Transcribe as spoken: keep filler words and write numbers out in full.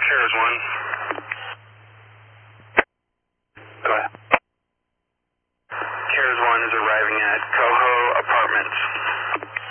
CARES one. Go ahead. CARES one is arriving at Coho Apartments.